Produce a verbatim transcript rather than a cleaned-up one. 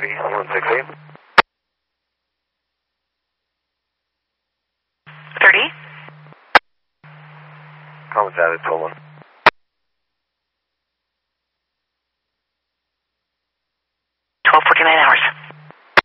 thirty, one six eight. thirty? Common status, twelve one.